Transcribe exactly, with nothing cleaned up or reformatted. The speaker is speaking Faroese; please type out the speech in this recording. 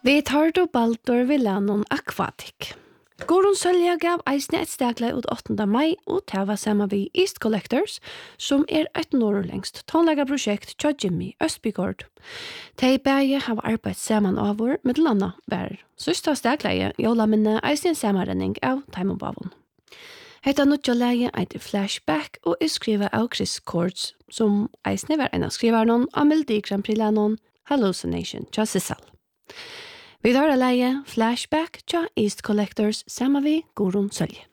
Vi tar då Baldur vid Lennon Aquatic. Gorun Sölja gav eisne et stegla ut åttende mai og tava sammen vi East Collectors, som er et norrlengst tonlegaprosjekt tja Jimmy Østbygård. De begge har arbeidt sammen over med landa bær. Søsta stegla i jola minne eisne samarrenning av Taimonbavon. Hetta nutja leie eit Flashback og er skriva av Chris Cords, som eisne var en av skrivarnon av Melodi Grand Prix-lennon Hallucination tja Sissal. Vi tar leie Flashback tja East Collectors sammen vi Gorun Sölje.